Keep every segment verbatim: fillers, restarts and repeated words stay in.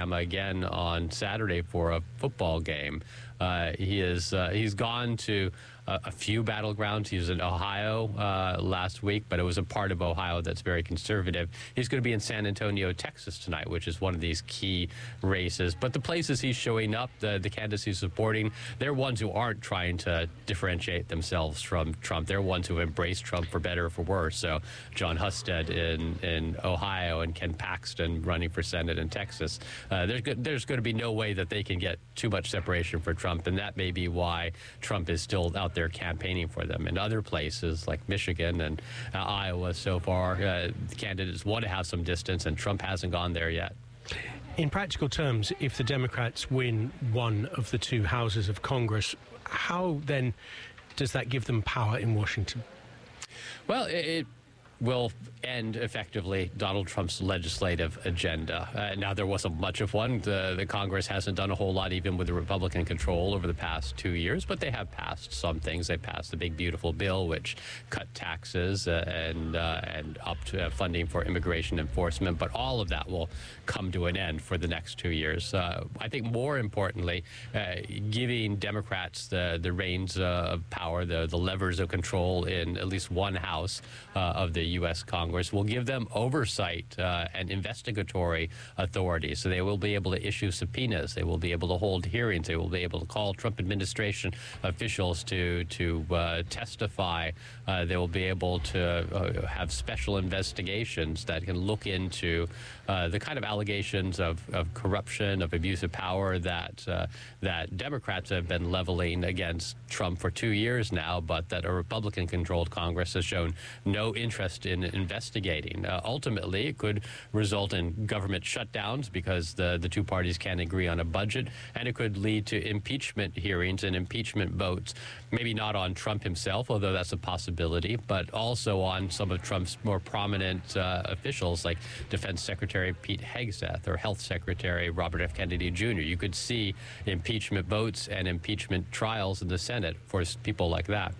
Alabama again on Saturday for a football game. Uh, he is uh, he's gone to uh, a few battlegrounds. He was in Ohio uh, last week, but it was a part of Ohio that's very conservative. He's going to be in San Antonio, Texas tonight, which is one of these key races. But the places he's showing up, the, the candidates he's supporting, they're ones who aren't trying to differentiate themselves from Trump. They're ones who embrace Trump for better or for worse. So John Husted in, in Ohio and Ken Paxton running for Senate in Texas. Uh, there's, go- there's going to be no way that they can get too much separation for Trump. And that may be why Trump is still out there campaigning for them. In other places like Michigan and uh, Iowa so far, uh, the candidates want to have some distance, and Trump hasn't gone there yet. In practical terms, if the Democrats win one of the two houses of Congress, how then does that give them power in Washington? Well, it, it will end effectively Donald Trump's legislative agenda. Uh, now, there wasn't much of one. The, the Congress hasn't done a whole lot, even with the Republican control over the past two years, but they have passed some things. They passed the Big Beautiful Bill, which cut taxes uh, and uh, and up to uh, funding for immigration enforcement. But all of that will come to an end for the next two years. Uh, I think more importantly, uh, giving Democrats the, the reins uh, of power, the, the levers of control in at least one house uh, of the U S Congress will give them oversight uh, and investigatory authority. So they will be able to issue subpoenas. They will be able to hold hearings. They will be able to call Trump administration officials to to uh, testify. Uh, they will be able to uh, have special investigations that can look into uh, the kind of allegations of, of corruption, of abuse of power that uh, that Democrats have been leveling against Trump for two years now, but that a Republican-controlled Congress has shown no interest in investigating. Uh, ultimately, it could result in government shutdowns because the, the two parties can't agree on a budget, and it could lead to impeachment hearings and impeachment votes, maybe not on Trump himself, although that's a possibility, but also on some of Trump's more prominent uh, officials like Defense Secretary Pete Hegseth or Health Secretary Robert F. Kennedy Junior You could see impeachment votes and impeachment trials in the Senate for people like that.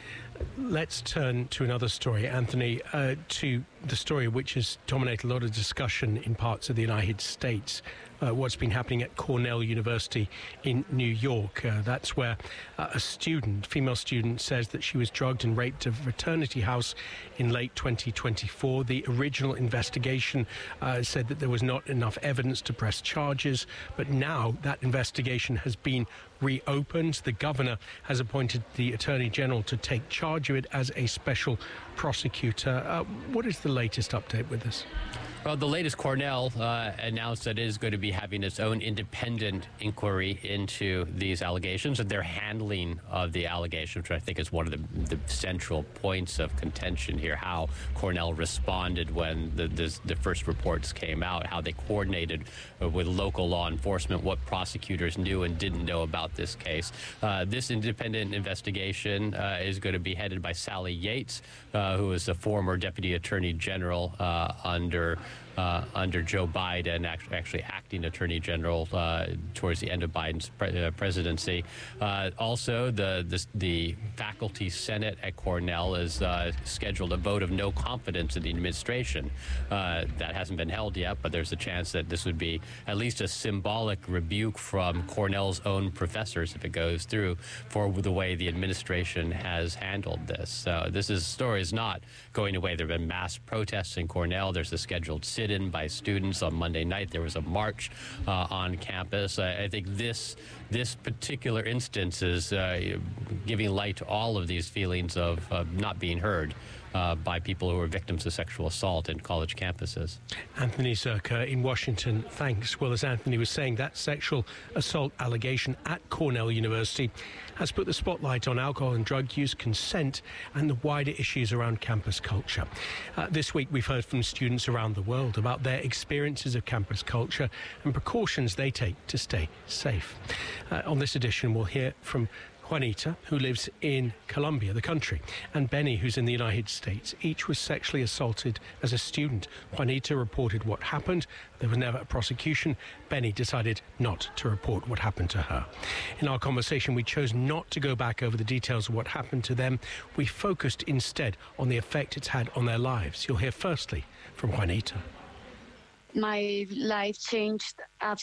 Let's turn to another story, Anthony, uh, to the story which has dominated a lot of discussion in parts of the United States. Uh, what's been happening at Cornell University in New York. Uh, that's where uh, a student, female student, says that she was drugged and raped at a fraternity house in late twenty twenty-four. The original investigation uh, said that there was not enough evidence to press charges, but now that investigation has been reopened. The governor has appointed the Attorney General to take charge of it as a special prosecutor. Uh, what is the latest update with this? Well, the latest, Cornell uh, announced that it is going to be having its own independent inquiry into these allegations and their handling of the allegations, which I think is one of the, the central points of contention here, how Cornell responded when the, the, the first reports came out, how they coordinated uh, with local law enforcement, what prosecutors knew and didn't know about this case. Uh, this independent investigation uh, is going to be headed by Sally Yates, uh, who is the former Deputy Attorney General uh, under Uh, under Joe Biden, actually, actually acting Attorney General uh, towards the end of Biden's pre- uh, presidency. Uh, also, the, the the faculty senate at Cornell is uh, scheduled a vote of no confidence in the administration. Uh, that hasn't been held yet, but there's a chance that this would be at least a symbolic rebuke from Cornell's own professors if it goes through for the way the administration has handled this. So this is, story is not going away. There have been mass protests in Cornell. There's a scheduled sit-in by students on Monday night. There was a march uh, on campus. I, I think this this particular instance is uh, giving light to all of these feelings of uh, not being heard uh, by people who are victims of sexual assault in college campuses. Anthony Zurcher in Washington, thanks. Well, as Anthony was saying, that sexual assault allegation at Cornell University has put the spotlight on alcohol and drug use, consent, and the wider issues around campus culture. Uh, this week, we've heard from students around the world about their experiences of campus culture and precautions they take to stay safe. Uh, on this edition, we'll hear from Juanita, who lives in Colombia, the country, and Benny, who's in the United States. Each was sexually assaulted as a student. Juanita reported what happened. There was never a prosecution. Benny decided not to report what happened to her. In our conversation, we chose not to go back over the details of what happened to them. We focused instead on the effect it's had on their lives. You'll hear firstly from Juanita. My life changed